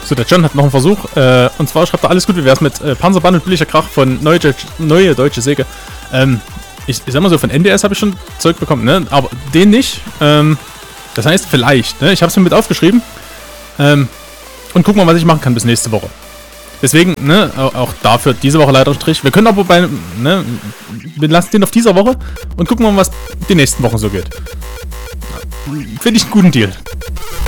So, der John hat noch einen Versuch. Und zwar schreibt er, alles gut, wie wär's mit Panzerband und billiger Krach von Neue Deutsche Säge. Ich sag mal so, von NDS habe ich schon Zeug bekommen, ne? Aber den nicht. Das heißt, vielleicht, ne? Ich habe es mir mit aufgeschrieben. Und guck mal, was ich machen kann bis nächste Woche. Deswegen, ne, auch dafür diese Woche leider Strich. Wir können aber wir lassen den auf dieser Woche und gucken mal, was die nächsten Wochen so geht. Finde ich einen guten Deal.